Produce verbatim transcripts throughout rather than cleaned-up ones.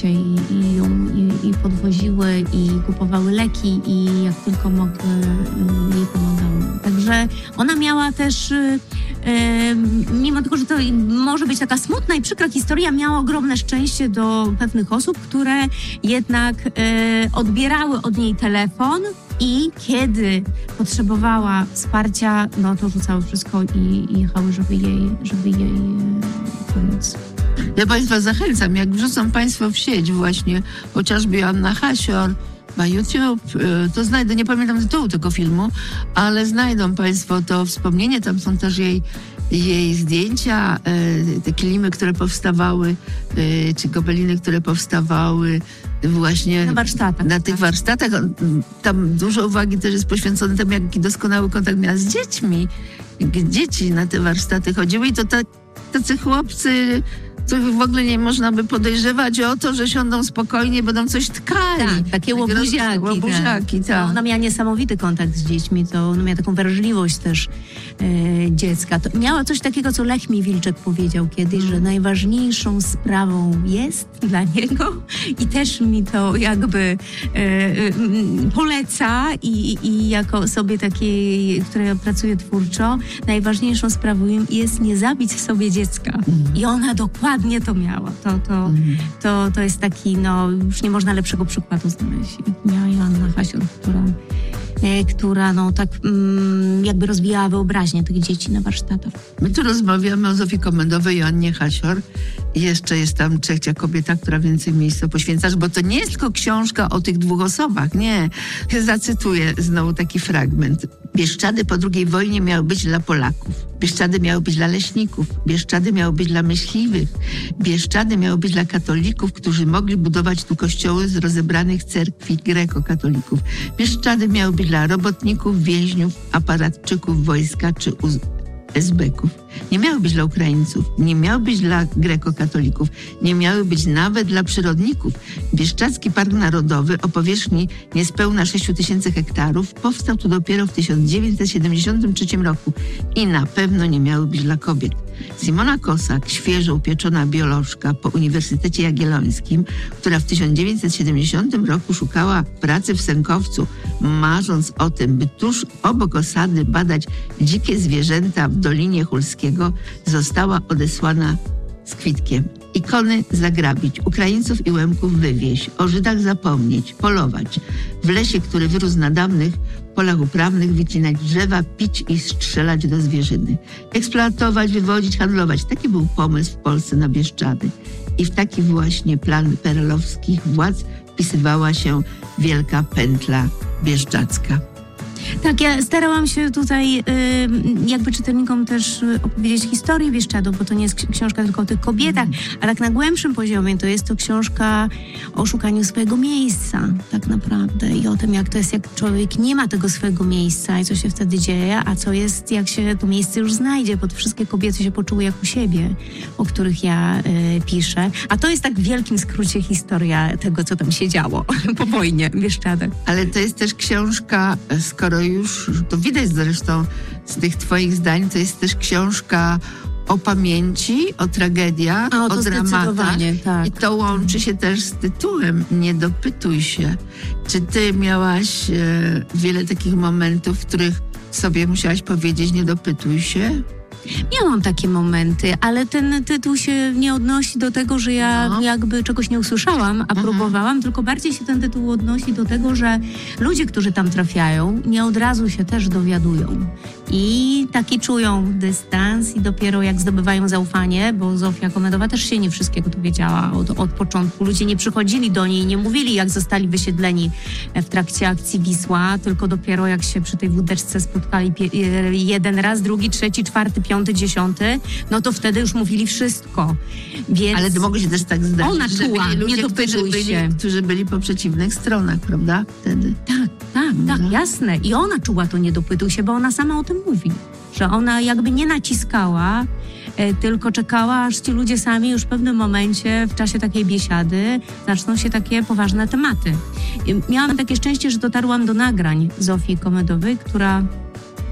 oczywiście i, i ją i, i podwoziły i kupowały leki i jak tylko mogły jej pomagały. Także ona miała też, y, y, mimo tego, że to może być taka smutna i przykra historia, miała ogromne szczęście do pewnych osób, które jednak y, odbierały od niej telefon i kiedy potrzebowała wsparcia, no to rzucały wszystko i, i jechały, żeby jej, żeby jej y, pomóc. Ja Państwa zachęcam, jak wrzucą Państwo w sieć właśnie, chociażby Joanna Hasior na YouTube, to znajdę, nie pamiętam tytułu tego filmu, ale znajdą Państwo to wspomnienie, tam są też jej, jej zdjęcia, te kilimy, które powstawały, czy gobeliny, które powstawały właśnie na warsztatach. Na tych warsztatach. Tam dużo uwagi też jest poświęcone temu, jaki doskonały kontakt miała z dziećmi. Dzieci na te warsztaty chodziły i to ta, tacy chłopcy, których w ogóle nie można by podejrzewać o to, że siądą spokojnie, będą coś tkali. Tak, takie łobuziaki. Łobuziaki, tak. tak. Ona miała niesamowity kontakt z dziećmi, to ona miała taką wrażliwość też e, dziecka. To miała coś takiego, co Lech Wilczek powiedział kiedyś, że najważniejszą sprawą jest dla niego i też mi to jakby e, e, poleca i, i jako osobie takiej, która pracuje twórczo, najważniejszą sprawą jest nie zabić w sobie dziecka. Mm. I ona dokładnie nie to miała. To, to, mm. to, to jest taki, no już nie można lepszego przykładu znaleźć. Miała Joanna Hasior, która, e, która no tak mm, jakby rozwijała wyobraźnię tych dzieci na warsztatach. My tu rozmawiamy o Zofii Komendowej, Joannie Hasior. I jeszcze jest tam trzecia kobieta, która więcej miejsca poświęcasz, bo to nie jest tylko książka o tych dwóch osobach. Nie. Zacytuję znowu taki fragment. Bieszczady po drugiej wojnie miały być dla Polaków. Bieszczady miały być dla leśników. Bieszczady miały być dla myśliwych. Bieszczady miały być dla katolików, którzy mogli budować tu kościoły z rozebranych cerkwi grekokatolików. Bieszczady miały być dla robotników, więźniów, aparatczyków wojska czy uz- esbeków. Nie miały być dla Ukraińców, nie miały być dla grekokatolików, nie miały być nawet dla przyrodników. Bieszczadzki Park Narodowy o powierzchni niespełna sześć tysięcy hektarów powstał tu dopiero w tysiąc dziewięćset siedemdziesiątym trzecim roku i na pewno nie miały być dla kobiet. Simona Kosak, świeżo upieczona biolożka po Uniwersytecie Jagiellońskim, która w tysiąc dziewięćset siedemdziesiątym roku szukała pracy w Sękowcu, marząc o tym, by tuż obok osady badać dzikie zwierzęta w Dolinie Hulskiego, została odesłana z kwitkiem. Ikony zagrabić, Ukraińców i Łemków wywieźć, o Żydach zapomnieć, polować. W lesie, który wyrósł na dawnych polach uprawnych, wycinać drzewa, pić i strzelać do zwierzyny. Eksploatować, wywodzić, handlować. Taki był pomysł w Polsce na Bieszczady. I w taki właśnie plan perelowskich władz wpisywała się wielka pętla bieszczadzka. Tak, ja starałam się tutaj y, jakby czytelnikom też opowiedzieć historię Bieszczadów, bo to nie jest książka tylko o tych kobietach, a tak na głębszym poziomie to jest to książka o szukaniu swojego miejsca tak naprawdę i o tym, jak to jest, jak człowiek nie ma tego swojego miejsca i co się wtedy dzieje, a co jest, jak się to miejsce już znajdzie, bo wszystkie kobiety się poczuły jak u siebie, o których ja y, piszę. A to jest tak w wielkim skrócie historia tego, co tam się działo po wojnie w Bieszczadach. Ale to jest też książka, skoro już, to widać zresztą z tych twoich zdań, to jest też książka o pamięci, o tragediach, A, o, o dramatach. Tak. I to łączy się też z tytułem Nie dopytuj się. Czy ty miałaś e, wiele takich momentów, w których sobie musiałaś powiedzieć nie dopytuj się? Miałam takie momenty, ale ten tytuł się nie odnosi do tego, że ja no. jakby czegoś nie usłyszałam, a mhm. próbowałam, tylko bardziej się ten tytuł odnosi do tego, że ludzie, którzy tam trafiają, nie od razu się też dowiadują. I taki czują dystans i dopiero jak zdobywają zaufanie, bo Zofia Komendowa też się nie wszystkiego dowiedziała od, od początku. Ludzie nie przychodzili do niej, nie mówili, jak zostali wysiedleni w trakcie akcji Wisła, tylko dopiero jak się przy tej wódeczce spotkali pie- jeden raz, drugi, trzeci, czwarty, piąty, dziesiąty, no to wtedy już mówili wszystko. Więc ale to mogło się też tak zdarzyć, ona czuła, że byli ludzie, nie którzy byli, się. którzy byli po przeciwnych stronach, prawda? Wtedy. Tak, tak, no. tak, jasne. I ona czuła to nie dopytuj się, bo ona sama o tym mówi. Że ona jakby nie naciskała, e, tylko czekała, aż ci ludzie sami już w pewnym momencie, w czasie takiej biesiady, zaczną się takie poważne tematy. I miałam takie szczęście, że dotarłam do nagrań Zofii Komendowej, która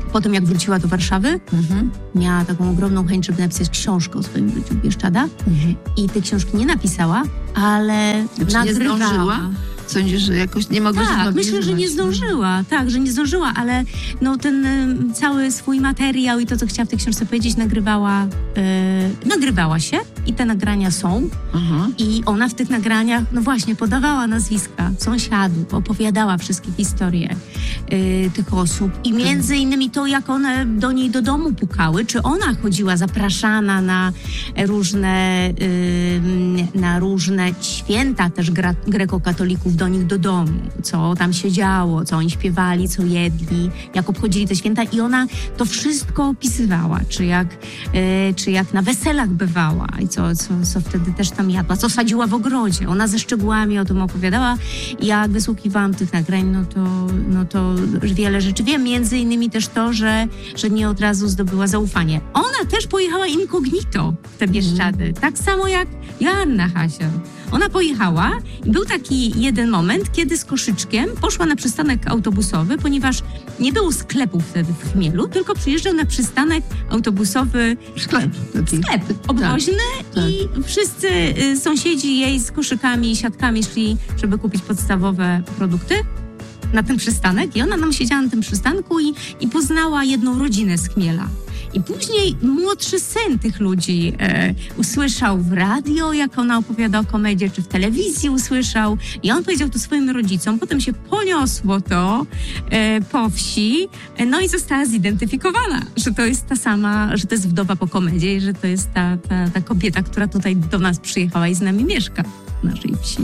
Potem jak wróciła do Warszawy, Mhm. miała taką ogromną chęć, żeby napisać książkę o swoim życiu Bieszczada. Mhm. I tej książki nie napisała, ale Znaczy nie nagrywała. zdążyła? Sądzisz, że jakoś nie mogła się Tak, myślę, że zmobilizować? nie zdążyła. Tak, że nie zdążyła, ale no, ten y, cały swój materiał i to, co chciała w tej książce powiedzieć, nagrywała, y, nagrywała się i te nagrania są. Aha. I ona w tych nagraniach, no właśnie, podawała nazwiska sąsiadów, opowiadała wszystkie historie y, tych osób. I między innymi to, jak one do niej do domu pukały, czy ona chodziła zapraszana na różne, y, na różne święta też gra, grekokatolików do nich do domu, co tam się działo, co oni śpiewali, co jedli, jak obchodzili te święta. I ona to wszystko opisywała, czy jak, y, czy jak na weselach bywała i co, co, co wtedy też tam jadła, co sadziła w ogrodzie. Ona ze szczegółami o tym opowiadała. I jak wysłuchiwałam tych nagrań, no to, no to wiele rzeczy wiem. Między innymi też to, że, że nie od razu zdobyła zaufanie. Ona też pojechała incognito w te Bieszczady. Mm. Tak samo jak Joanna Hasior. Ona pojechała i był taki jeden moment, kiedy z koszyczkiem poszła na przystanek autobusowy, ponieważ nie było sklepów wtedy w Chmielu, tylko przyjeżdżał na przystanek autobusowy Sklep. Taki. sklep obwoźny tak. i wszyscy y, sąsiedzi jej z koszykami i siatkami szli, żeby kupić podstawowe produkty na ten przystanek. I ona nam siedziała na tym przystanku i, i poznała jedną rodzinę z Chmiela. I później młodszy syn tych ludzi e, usłyszał w radio, jak ona opowiada o komedzie, czy w telewizji usłyszał. I on powiedział to swoim rodzicom. Potem się poniosło to e, po wsi, e, no i została zidentyfikowana, że to jest ta sama, że to jest wdowa po komedzie i że to jest ta, ta, ta kobieta, która tutaj do nas przyjechała i z nami mieszka w naszej wsi.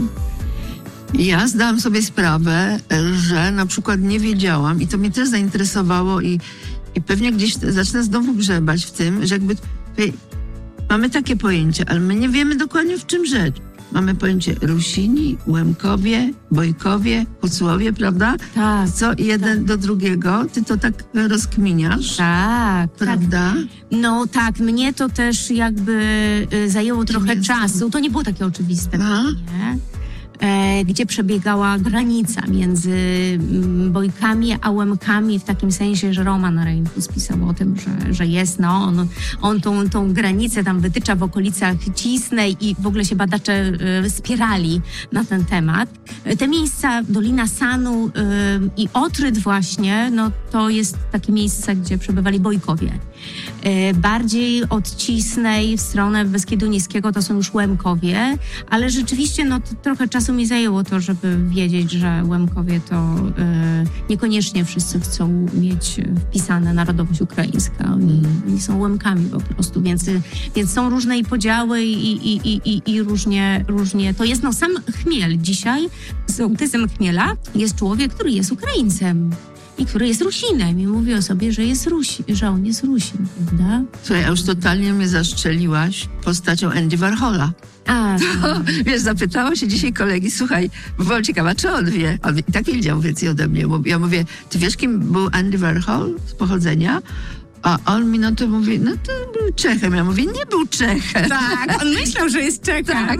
Ja zdałam sobie sprawę, że na przykład nie wiedziałam i to mnie też zainteresowało i, i pewnie gdzieś zacznę znowu grzebać w tym, że jakby hej, mamy takie pojęcie, ale my nie wiemy dokładnie w czym rzecz. Mamy pojęcie Rusini, Łemkowie, Bojkowie, Hucłowie, prawda? Tak. Co jeden do drugiego, ty to tak rozkminiasz, Tak, tak. prawda? No tak, mnie to też jakby y, zajęło trochę jest- czasu. To nie było takie oczywiste, A? nie? E, gdzie przebiegała granica między mm, Bojkami a Łemkami w takim sensie, że Roman Reynolds pisał o tym, że, że jest, no, on, on tą, tą granicę tam wytycza w okolicach Cisnej i w ogóle się badacze e, spierali na ten temat. E, te miejsca, Dolina Sanu e, i Otryd właśnie, no to jest takie miejsce, gdzie przebywali Bojkowie. E, bardziej od Cisnej w stronę Beskidu Niskiego to są już Łemkowie, ale rzeczywiście no to trochę czasu mi zajęło to, żeby wiedzieć, że Łemkowie to e, niekoniecznie wszyscy chcą mieć wpisane narodowość ukraińska. Oni, oni są Łemkami po prostu, więc, więc są różne i podziały i, i, i, i, i różnie, różnie. To jest no sam Chmiel dzisiaj, sołtysem Chmiela jest człowiek, który jest Ukraińcem. I który jest Rusinem i mówi o sobie, że jest Rusi, że on jest Rusin, prawda? Słuchaj, a już totalnie mnie zaszczeliłaś postacią Andy Warhola. A, To, wiesz, zapytała się dzisiaj kolegi, słuchaj, bo byłam ciekawa, czy on wie. On i tak wiedział więcej ode mnie. Bo ja mówię, ty wiesz, kim był Andy Warhol z pochodzenia? A on mi no to mówi, no to był Czechem. Ja mówię, nie był Czechem. tak, on myślał, że jest Czechem. Tak.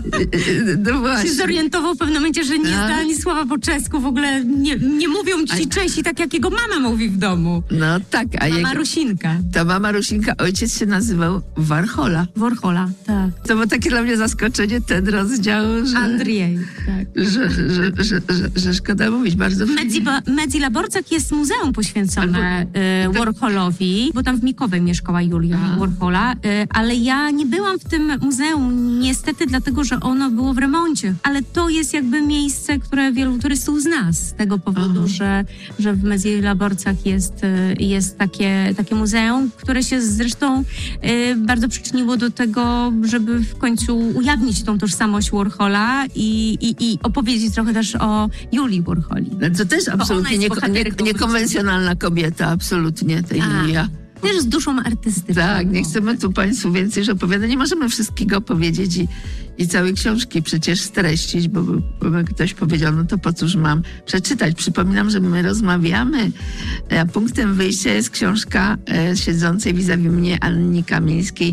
No Się właśnie. zorientował w pewnym momencie, że nie Tak. zna ani słowa po czesku, w ogóle nie, nie mówią ci Czesi tak, jak jego mama mówi w domu. No tak, a Mama jego, Rusinka. ta mama Rusinka, ojciec się nazywał Warhola. Warhola, tak. To było takie dla mnie zaskoczenie, ten rozdział, że, Andrzej, tak. że, że, że, że, że, że szkoda mówić, bardzo W Medzi, Medzi Laborcach jest muzeum poświęcone y, Warholowi, bo tam w Mikowej mieszkała Julia Aha. Warhola, y, ale ja nie byłam w tym muzeum niestety dlatego, że ono było w remoncie, ale to jest jakby miejsce, które wielu turystów zna z tego powodu, Aha. że, że w Medzi Laborcach jest, y, jest takie, takie muzeum, które się zresztą y, bardzo przyczyniło do tego, żeby w końcu ujawnić tą tożsamość Warhola i, i, i opowiedzieć trochę też o Julii Warholi. To też absolutnie jest nie, bohaterką nie, niekonwencjonalna kobieta, absolutnie, tej A. Julia. Też z duszą artystyczną. Tak, nie chcemy tu Państwu więcej już opowiadać. Nie możemy wszystkiego powiedzieć i, i całej książki przecież streścić, bo, bo by ktoś powiedział, no to po cóż mam przeczytać. Przypominam, że my rozmawiamy, a punktem wyjścia jest książka e, siedzącej vis-a-vis mnie Anni Kamińskiej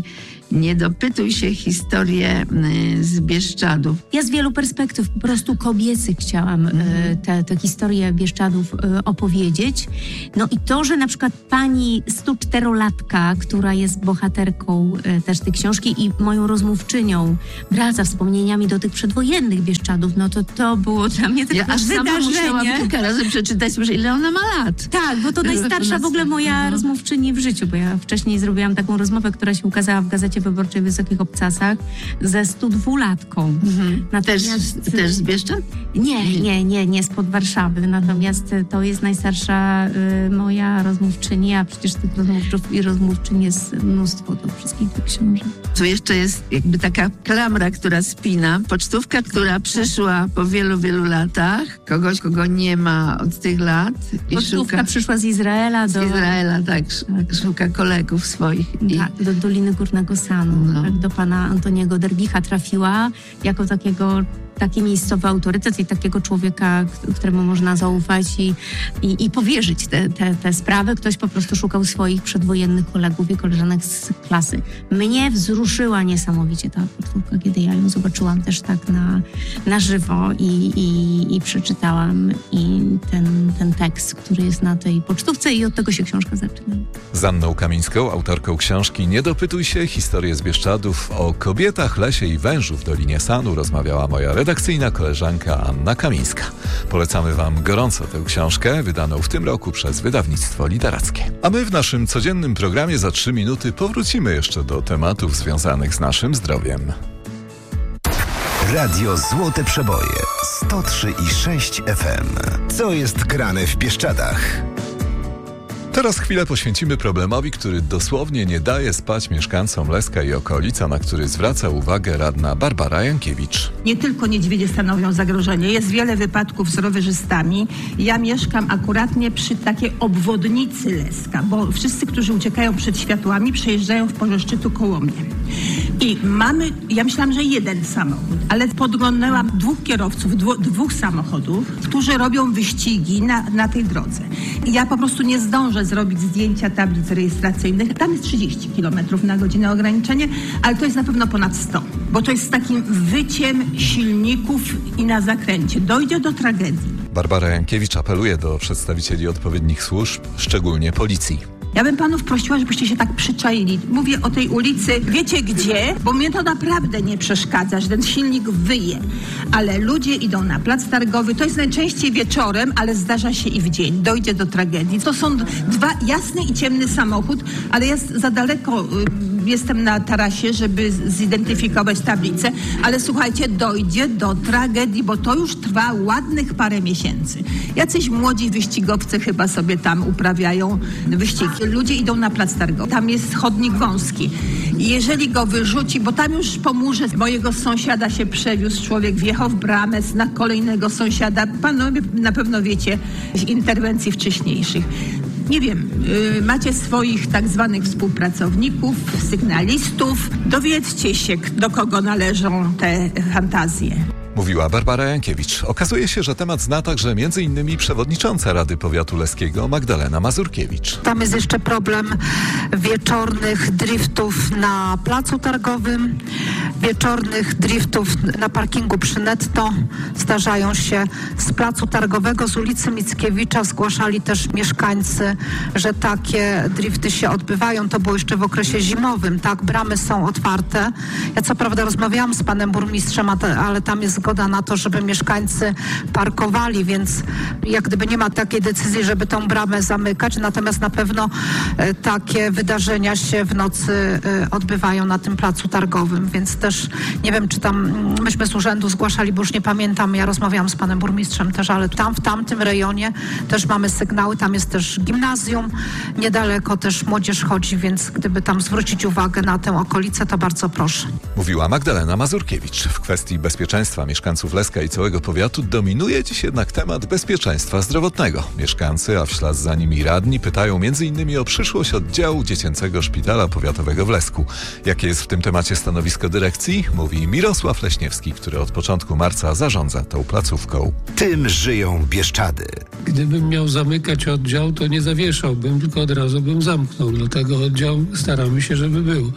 Nie dopytuj się, historię y, z Bieszczadów. Ja z wielu perspektyw po prostu kobiecych chciałam mm. te, te historie Bieszczadów opowiedzieć. No i to, że na przykład pani sto czterolatka, która jest bohaterką też tej książki i moją rozmówczynią, wraca wspomnieniami do tych przedwojennych Bieszczadów, no to to było dla mnie takie ja aż sama musiałam kilka razy przeczytać, że ile ona ma lat. Tak, bo to najstarsza w ogóle moja no. rozmówczyni w życiu, bo ja wcześniej zrobiłam taką rozmowę, która się ukazała w Gazecie Wyborczej w Wysokich Obcasach ze sto dwulatką. Mhm. Natomiast... Też, też z Bieszczad? Nie, nie, nie, nie spod Warszawy. Natomiast to jest najstarsza y, moja rozmówczyni, a przecież tych rozmówców i rozmówczyń jest mnóstwo do wszystkich tych książek. Tu jeszcze jest jakby taka klamra, która spina. Pocztówka, która przyszła po wielu, wielu latach. Kogoś, kogo nie ma od tych lat. I Pocztówka szuka, przyszła z Izraela do... Z Izraela, tak. Szuka kolegów swoich. I... Tak, do Doliny Górnego Sanu. No. Tak, do pana Antoniego Derbicha trafiła jako takiego taki miejscowy autorytet i takiego człowieka, któremu można zaufać i, i, i powierzyć te, te, te sprawy. Ktoś po prostu szukał swoich przedwojennych kolegów i koleżanek z klasy. Mnie wzruszyła niesamowicie ta pocztówka, kiedy ja ją zobaczyłam też tak na, na żywo i, i, i przeczytałam i ten, ten tekst, który jest na tej pocztówce i od tego się książka zaczyna. Z Anną Kamińską, autorką książki Nie dopytuj się, historie z Bieszczadów, o kobietach, lesie i wężu w Dolinie Sanu rozmawiała moja redakcyjna koleżanka Anna Kamińska. Polecamy wam gorąco tę książkę, wydaną w tym roku przez wydawnictwo literackie. A my w naszym codziennym programie za trzy minuty powrócimy jeszcze do tematów związanych z naszym zdrowiem. Radio Złote Przeboje sto trzy i sześć F M. Co jest grane w Bieszczadach? Teraz chwilę poświęcimy problemowi, który dosłownie nie daje spać mieszkańcom Leska i okolic, a na który zwraca uwagę radna Barbara Jankiewicz. Nie tylko niedźwiedzie stanowią zagrożenie. Jest wiele wypadków z rowerzystami. Ja mieszkam akuratnie przy takiej obwodnicy Leska, bo wszyscy, którzy uciekają przed światłami, przejeżdżają w porze szczytu koło mnie. I mamy, ja myślałam, że jeden samochód, ale podglądnęłam dwóch kierowców, dwu, dwóch samochodów, którzy robią wyścigi na, na tej drodze. I ja po prostu nie zdążę zrobić zdjęcia tablic rejestracyjnych. Tam jest trzydzieści kilometrów na godzinę ograniczenie, ale to jest na pewno ponad sto, bo to jest z takim wyciem silników i na zakręcie. Dojdzie do tragedii. Barbara Jankiewicz apeluje do przedstawicieli odpowiednich służb, szczególnie policji. Ja bym panów prosiła, żebyście się tak przyczaili. Mówię o tej ulicy, wiecie gdzie? Bo mnie to naprawdę nie przeszkadza, że ten silnik wyje. Ale ludzie idą na plac targowy, to jest najczęściej wieczorem, ale zdarza się i w dzień. Dojdzie do tragedii. To są dwa, jasny i ciemny samochód, ale jest za daleko, jestem na tarasie, żeby zidentyfikować tablicę, ale słuchajcie, dojdzie do tragedii, bo to już trwa ładnych parę miesięcy. Jacyś młodzi wyścigowcy chyba sobie tam uprawiają wyścigi. Ludzie idą na plac targowy. Tam jest chodnik wąski. I jeżeli go wyrzuci, bo tam już po murze mojego sąsiada się przewiózł człowiek, wjechał w bramę na kolejnego sąsiada. Panowie na pewno wiecie z interwencji wcześniejszych. Nie wiem, yy, macie swoich tak zwanych współpracowników, sygnalistów. Dowiedzcie się, do kogo należą te fantazje. Mówiła Barbara Jankiewicz. Okazuje się, że temat zna także między innymi przewodnicząca Rady Powiatu Leskiego Magdalena Mazurkiewicz. Tam jest jeszcze problem wieczornych driftów na placu targowym, wieczornych driftów na parkingu przy Netto. Zdarzają się z placu targowego, z ulicy Mickiewicza. Zgłaszali też mieszkańcy, że takie drifty się odbywają. To było jeszcze w okresie zimowym, tak? Bramy są otwarte. Ja co prawda rozmawiałam z panem burmistrzem, ale tam jest zgoda na to, żeby mieszkańcy parkowali, więc jak gdyby nie ma takiej decyzji, żeby tą bramę zamykać, natomiast na pewno e, takie wydarzenia się w nocy e, odbywają na tym placu targowym, więc też nie wiem, czy tam myśmy z urzędu zgłaszali, bo już nie pamiętam, ja rozmawiałam z panem burmistrzem też, ale tam w tamtym rejonie też mamy sygnały, tam jest też gimnazjum, niedaleko też młodzież chodzi, więc gdyby tam zwrócić uwagę na tę okolicę, to bardzo proszę. Mówiła Magdalena Mazurkiewicz. W kwestii bezpieczeństwa mieszkańców Leska i całego powiatu dominuje dziś jednak temat bezpieczeństwa zdrowotnego. Mieszkańcy, a w ślad za nimi radni, pytają między innymi o przyszłość oddziału Dziecięcego Szpitala Powiatowego w Lesku. Jakie jest w tym temacie stanowisko dyrekcji? Mówi Mirosław Leśniewski, który od początku marca zarządza tą placówką. Tym żyją Bieszczady. Gdybym miał zamykać oddział, to nie zawieszałbym, tylko od razu bym zamknął. Dlatego oddział staramy się, żeby był.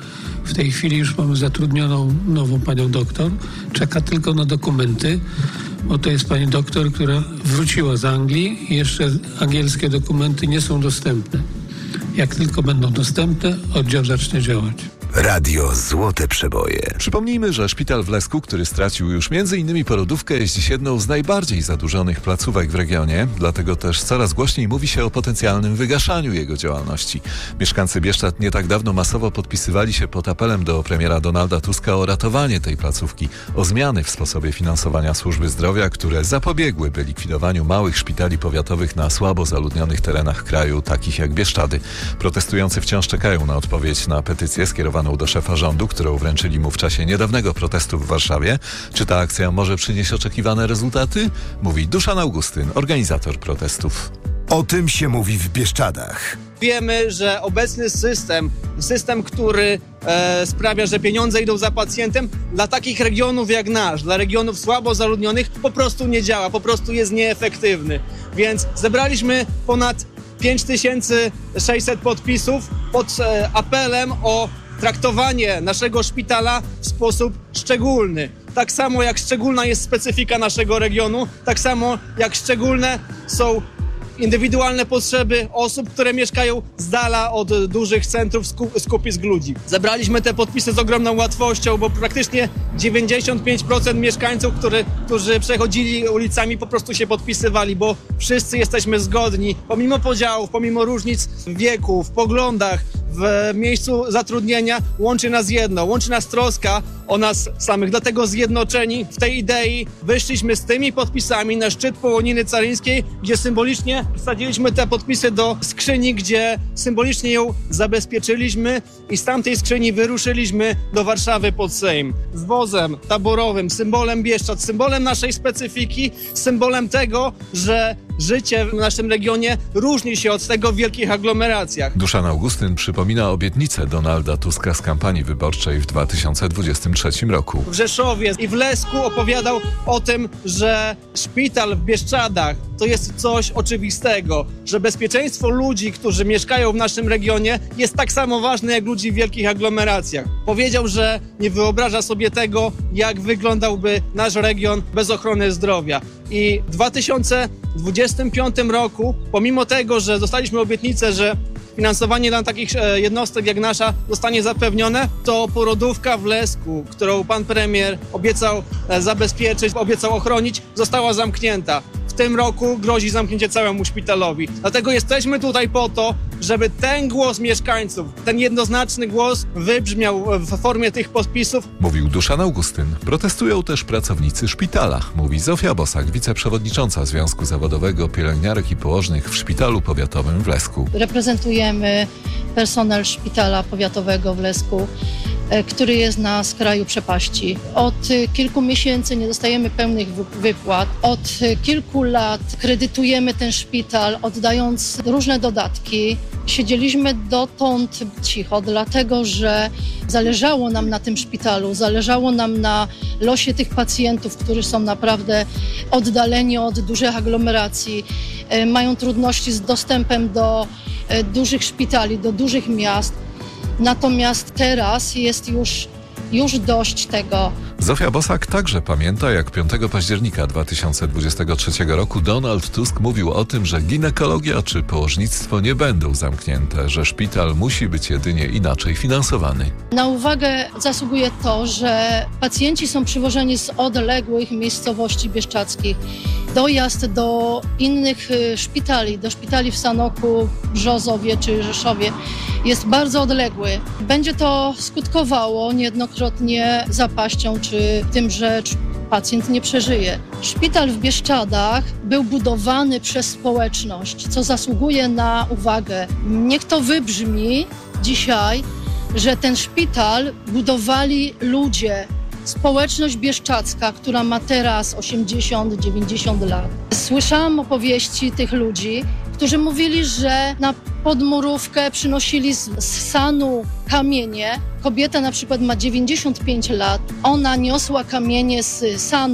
W tej chwili już mamy zatrudnioną nową panią doktor. Czeka tylko na dokumenty, bo to jest pani doktor, która wróciła z Anglii i jeszcze angielskie dokumenty nie są dostępne. Jak tylko będą dostępne, oddział zacznie działać. Radio Złote Przeboje. Przypomnijmy, że szpital w Lesku, który stracił już między innymi porodówkę, jest dziś jedną z najbardziej zadłużonych placówek w regionie, dlatego też coraz głośniej mówi się o potencjalnym wygaszaniu jego działalności. Mieszkańcy Bieszczad nie tak dawno masowo podpisywali się pod apelem do premiera Donalda Tuska o ratowanie tej placówki, o zmiany w sposobie finansowania służby zdrowia, które zapobiegłyby likwidowaniu małych szpitali powiatowych na słabo zaludnionych terenach kraju, takich jak Bieszczady. Protestujący wciąż czekają na odpowiedź na petycję skierowaną do szefa rządu, którą wręczyli mu w czasie niedawnego protestu w Warszawie. Czy ta akcja może przynieść oczekiwane rezultaty? Mówi Duszan Augustyn, organizator protestów. O tym się mówi w Bieszczadach. Wiemy, że obecny system, system, który e, sprawia, że pieniądze idą za pacjentem, dla takich regionów jak nasz, dla regionów słabo zaludnionych po prostu nie działa, po prostu jest nieefektywny. Więc zebraliśmy ponad pięć tysięcy sześćset podpisów pod e, apelem o traktowanie naszego szpitala w sposób szczególny. Tak samo jak szczególna jest specyfika naszego regionu, tak samo jak szczególne są indywidualne potrzeby osób, które mieszkają z dala od dużych centrów skupisk ludzi. Zebraliśmy te podpisy z ogromną łatwością, bo praktycznie dziewięćdziesiąt pięć procent mieszkańców, który, którzy przechodzili ulicami, po prostu się podpisywali, bo wszyscy jesteśmy zgodni, pomimo podziałów, pomimo różnic w wieku, w poglądach, w miejscu zatrudnienia, łączy nas jedno, łączy nas troska o nas samych. Dlatego zjednoczeni w tej idei wyszliśmy z tymi podpisami na szczyt Połoniny Caryńskiej, gdzie symbolicznie wsadziliśmy te podpisy do skrzyni, gdzie symbolicznie ją zabezpieczyliśmy i z tamtej skrzyni wyruszyliśmy do Warszawy pod Sejm. Z wozem taborowym, symbolem Bieszczad, symbolem naszej specyfiki, symbolem tego, że życie w naszym regionie różni się od tego w wielkich aglomeracjach. Duszan Augustyn przypomina obietnicę Donalda Tuska z kampanii wyborczej w dwa tysiące dwudziestym trzecim roku. W Rzeszowie i w Lesku opowiadał o tym, że szpital w Bieszczadach to jest coś oczywistego, że bezpieczeństwo ludzi, którzy mieszkają w naszym regionie, jest tak samo ważne jak ludzi w wielkich aglomeracjach. Powiedział, że nie wyobraża sobie tego, jak wyglądałby nasz region bez ochrony zdrowia. I w dwa tysiące dwudziestym piątym roku, pomimo tego, że dostaliśmy obietnicę, że finansowanie dla takich jednostek jak nasza zostanie zapewnione, to porodówka w Lesku, którą pan premier obiecał zabezpieczyć, obiecał ochronić, została zamknięta. W tym roku grozi zamknięcie całemu szpitalowi. Dlatego jesteśmy tutaj po to, żeby ten głos mieszkańców, ten jednoznaczny głos wybrzmiał w formie tych podpisów. Mówił Duszan Augustyn. Protestują też pracownicy szpitala, mówi Zofia Bosak, wiceprzewodnicząca Związku Zawodowego Pielęgniarek i Położnych w Szpitalu Powiatowym w Lesku. Reprezentujemy personel Szpitala Powiatowego w Lesku, który jest na skraju przepaści. Od kilku miesięcy nie dostajemy pełnych wypłat. Od kilku lat kredytujemy ten szpital, oddając różne dodatki. Siedzieliśmy dotąd cicho, dlatego że zależało nam na tym szpitalu, zależało nam na losie tych pacjentów, którzy są naprawdę oddaleni od dużych aglomeracji, mają trudności z dostępem do dużych szpitali, do dużych miast. Natomiast teraz jest już, już dość tego. Zofia Bosak także pamięta, jak piątego października dwa tysiące dwudziestego trzeciego roku Donald Tusk mówił o tym, że ginekologia czy położnictwo nie będą zamknięte, że szpital musi być jedynie inaczej finansowany. Na uwagę zasługuje to, że pacjenci są przywożeni z odległych miejscowości bieszczadzkich. Dojazd do innych szpitali, do szpitali w Sanoku, Brzozowie czy Rzeszowie jest bardzo odległy. Będzie to skutkowało niejednokrotnie zapaścią czy tym, że pacjent nie przeżyje. Szpital w Bieszczadach był budowany przez społeczność, co zasługuje na uwagę. Niech to wybrzmi dzisiaj, że ten szpital budowali ludzie, społeczność bieszczadzka, która ma teraz osiemdziesiąt dziewięćdziesiąt lat. Słyszałam opowieści tych ludzi, którzy mówili, że na podmurówkę przynosili z, z Sanu kamienie. Kobieta na przykład ma dziewięćdziesiąt pięć lat, ona niosła kamienie z Sanu,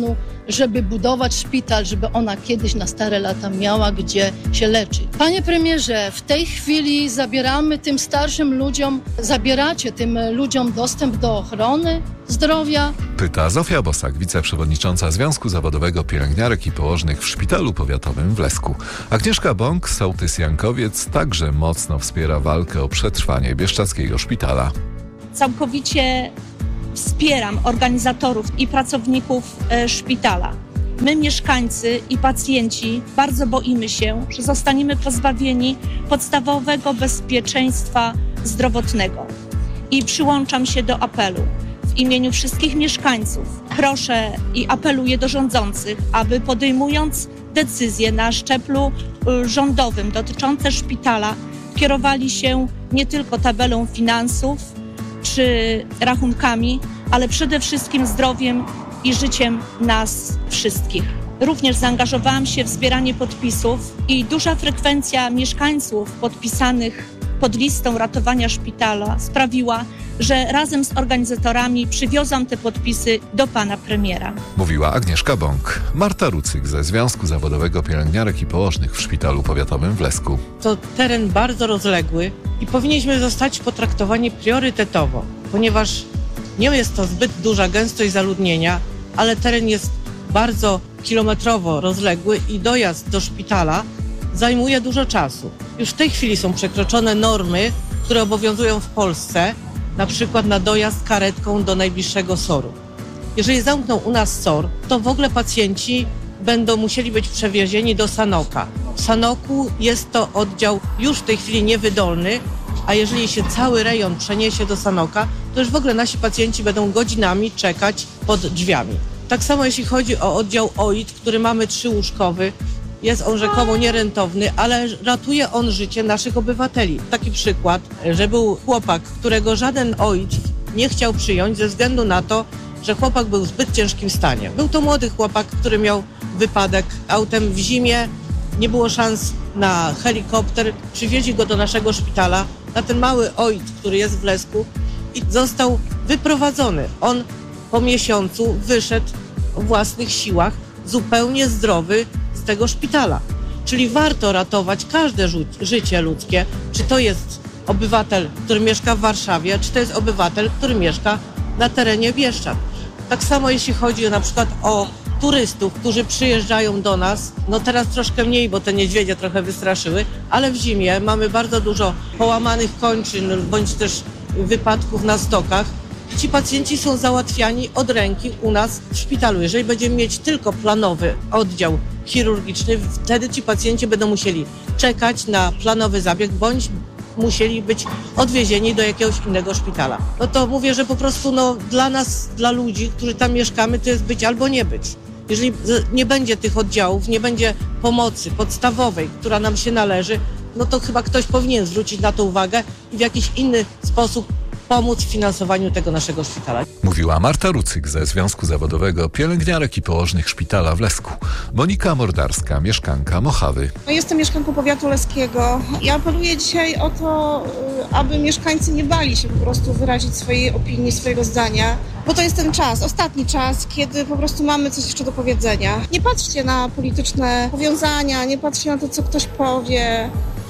żeby budować szpital, żeby ona kiedyś na stare lata miała gdzie się leczyć. Panie premierze, w tej chwili zabieramy tym starszym ludziom, zabieracie tym ludziom dostęp do ochrony zdrowia. Pyta Zofia Bosak, wiceprzewodnicząca Związku Zawodowego Pielęgniarek i Położnych w Szpitalu Powiatowym w Lesku. Agnieszka Bąk, sołtys-jankowiec, także mocno wspiera walkę o przetrwanie bieszczadzkiego szpitala. Całkowicie wspieram organizatorów i pracowników e, szpitala. My, mieszkańcy i pacjenci, bardzo boimy się, że zostaniemy pozbawieni podstawowego bezpieczeństwa zdrowotnego. I przyłączam się do apelu. W imieniu wszystkich mieszkańców proszę i apeluję do rządzących, aby podejmując decyzje na szczeblu y, rządowym dotyczące szpitala, kierowali się nie tylko tabelą finansów czy rachunkami, ale przede wszystkim zdrowiem i życiem nas wszystkich. Również zaangażowałam się w zbieranie podpisów i duża frekwencja mieszkańców podpisanych pod listą ratowania szpitala sprawiła, że razem z organizatorami przywiozłam te podpisy do pana premiera. Mówiła Agnieszka Bąk. Marta Rucyk ze Związku Zawodowego Pielęgniarek i Położnych w Szpitalu Powiatowym w Lesku. To teren bardzo rozległy i powinniśmy zostać potraktowani priorytetowo, ponieważ nie jest to zbyt duża gęstość zaludnienia, ale teren jest bardzo kilometrowo rozległy i dojazd do szpitala zajmuje dużo czasu. Już w tej chwili są przekroczone normy, które obowiązują w Polsce, na przykład na dojazd karetką do najbliższego soru. Jeżeli zamkną u nas sor, to w ogóle pacjenci będą musieli być przewiezieni do Sanoka. W Sanoku jest to oddział już w tej chwili niewydolny, a jeżeli się cały rejon przeniesie do Sanoka, to już w ogóle nasi pacjenci będą godzinami czekać pod drzwiami. Tak samo jeśli chodzi o oddział O I T, który mamy trzyłóżkowy, jest on rzekomo nierentowny, ale ratuje on życie naszych obywateli. Taki przykład, że był chłopak, którego żaden O I T nie chciał przyjąć ze względu na to, że chłopak był w zbyt ciężkim stanie. Był to młody chłopak, który miał wypadek autem w zimie, nie było szans na helikopter, przywieźli go do naszego szpitala, na ten mały O I T, który jest w Lesku i został wyprowadzony. On po miesiącu wyszedł o własnych siłach, zupełnie zdrowy z tego szpitala. Czyli warto ratować każde ży- życie ludzkie, czy to jest obywatel, który mieszka w Warszawie, czy to jest obywatel, który mieszka na terenie Bieszczad. Tak samo jeśli chodzi na przykład o turystów, którzy przyjeżdżają do nas, no teraz troszkę mniej, bo te niedźwiedzie trochę wystraszyły, ale w zimie mamy bardzo dużo połamanych kończyn, bądź też wypadków na stokach. Ci pacjenci są załatwiani od ręki u nas w szpitalu. Jeżeli będziemy mieć tylko planowy oddział chirurgiczny, wtedy ci pacjenci będą musieli czekać na planowy zabieg, bądź musieli być odwiezieni do jakiegoś innego szpitala. No to mówię, że po prostu no, dla nas, dla ludzi, którzy tam mieszkamy, to jest być albo nie być. Jeżeli nie będzie tych oddziałów, nie będzie pomocy podstawowej, która nam się należy, no to chyba ktoś powinien zwrócić na to uwagę i w jakiś inny sposób pomóc w finansowaniu tego naszego szpitala. Mówiła Marta Rucyk ze Związku Zawodowego Pielęgniarek i Położnych Szpitala w Lesku. Monika Mordarska, mieszkanka Mochawy. Jestem mieszkanką powiatu leskiego. Ja apeluję dzisiaj o to, aby mieszkańcy nie bali się po prostu wyrazić swojej opinii, swojego zdania, bo to jest ten czas, ostatni czas, kiedy po prostu mamy coś jeszcze do powiedzenia. Nie patrzcie na polityczne powiązania, nie patrzcie na to, co ktoś powie,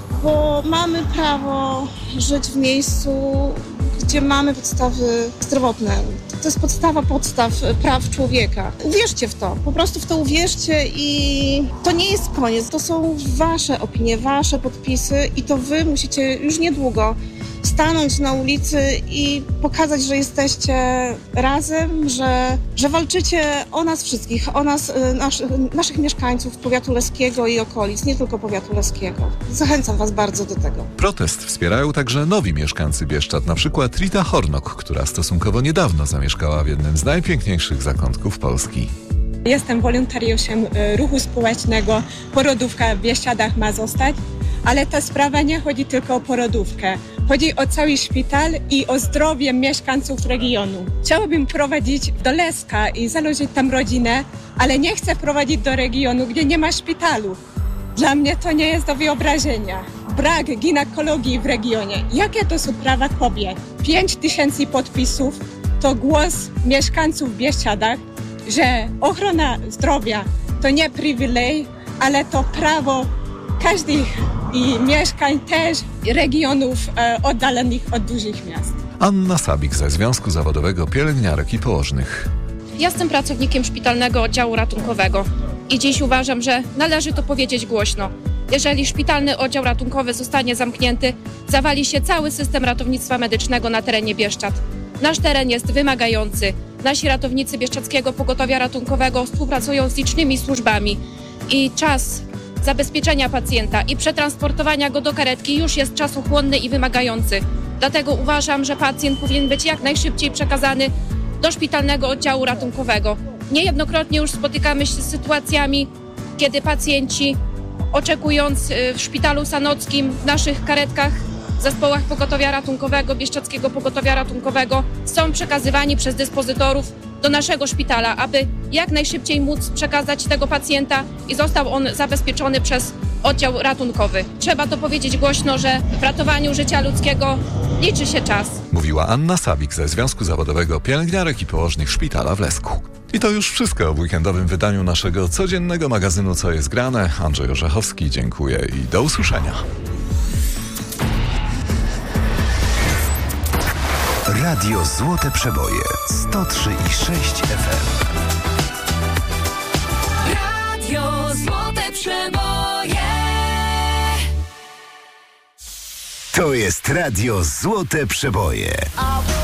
bo mamy prawo żyć w miejscu, gdzie mamy podstawy zdrowotne. To jest podstawa podstaw praw człowieka. Uwierzcie w to, po prostu w to uwierzcie i to nie jest koniec. To są wasze opinie, wasze podpisy i to wy musicie już niedługo stanąć na ulicy i pokazać, że jesteście razem, że, że walczycie o nas wszystkich, o nas, nasz, naszych mieszkańców powiatu leskiego i okolic, nie tylko powiatu leskiego. Zachęcam was bardzo do tego. Protest wspierają także nowi mieszkańcy Bieszczad, na przykład Rita Hornok, która stosunkowo niedawno zamieszkała w jednym z najpiękniejszych zakątków Polski. Jestem wolontariuszem ruchu społecznego Porodówka w Bieszczadach ma zostać, ale ta sprawa nie chodzi tylko o porodówkę. Chodzi o cały szpital i o zdrowie mieszkańców regionu. Chciałabym prowadzić do Leska i założyć tam rodzinę, ale nie chcę prowadzić do regionu, gdzie nie ma szpitalu. Dla mnie to nie jest do wyobrażenia. Brak ginekologii w regionie. Jakie to są prawa kobiet? Pięć tysięcy podpisów to głos mieszkańców w Bieszczadach, że ochrona zdrowia to nie przywilej, ale to prawo każdych i mieszkań też regionów e, oddalonych od dużych miast. Anna Sabik ze Związku Zawodowego Pielęgniarek i Położnych. Jestem pracownikiem szpitalnego oddziału ratunkowego i dziś uważam, że należy to powiedzieć głośno. Jeżeli szpitalny oddział ratunkowy zostanie zamknięty, zawali się cały system ratownictwa medycznego na terenie Bieszczad. Nasz teren jest wymagający. Nasi ratownicy Bieszczadzkiego Pogotowia Ratunkowego współpracują z licznymi służbami i czas zabezpieczenia pacjenta i przetransportowania go do karetki już jest czasochłonny i wymagający. Dlatego uważam, że pacjent powinien być jak najszybciej przekazany do szpitalnego oddziału ratunkowego. Niejednokrotnie już spotykamy się z sytuacjami, kiedy pacjenci, oczekując w szpitalu sanockim, w naszych karetkach, w zespołach pogotowia ratunkowego, Bieszczadzkiego Pogotowia Ratunkowego, są przekazywani przez dyspozytorów do naszego szpitala, aby jak najszybciej móc przekazać tego pacjenta i został on zabezpieczony przez oddział ratunkowy. Trzeba to powiedzieć głośno, że w ratowaniu życia ludzkiego liczy się czas. Mówiła Anna Sabik ze Związku Zawodowego Pielęgniarek i Położnych Szpitala w Lesku. I to już wszystko w weekendowym wydaniu naszego codziennego magazynu Co jest grane. Andrzej Orzechowski, dziękuję i do usłyszenia. Radio Złote Przeboje sto trzy i sześć F M. Radio Złote Przeboje. To jest Radio Złote Przeboje.